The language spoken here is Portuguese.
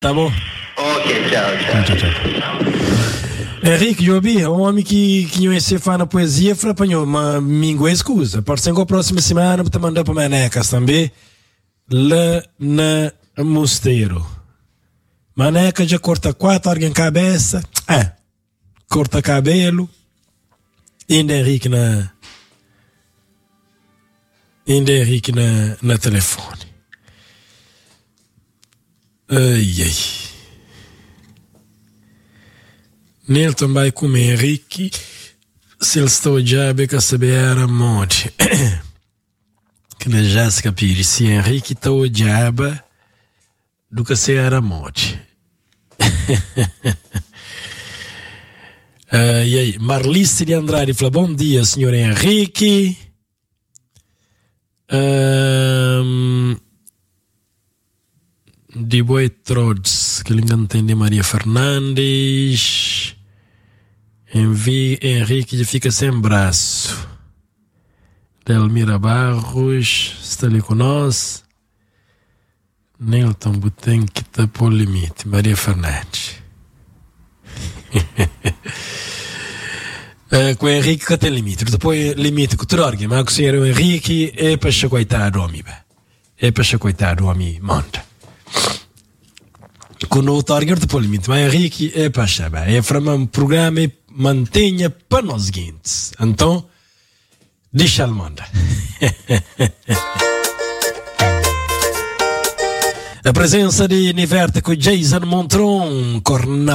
Tá bom? Ok, tchau. Henrique, Jobi, um homem que conhece fã poesia, fala para mas minha excusa. Pode ser que a próxima semana eu mandar para Manecas também, lá na Mosteiro. Maneca já corta 4 horas em cabeça, corta cabelo, ainda Henrique na telefone. Ai. Nilton vai comer Henrique, se ele está o diabo que saber era morte. Que na Jéssica Pires, se Henrique está o diabo, do que se era morte. E aí, Marlice de Andrade fala, bom dia, senhor Henrique. De Boi Trods, que ele entende Maria Fernandes. Envie Henrique de fica sem braço. Delmira Barros está ali com nós. Nilton Buten que está por limite. Maria Fernandes. Com o Henrique que tem limite. Depois limite com o Torgue. Mas com o senhor Henrique é para chacoitar o homem. É para chacoitar o homem. Monta. Com o Torgue depois limite. Mas Henrique é para chabar. É para um programa e mantenha para nós seguintes. Então, deixa ele mandar. A presença de Niverte com Jason Montron,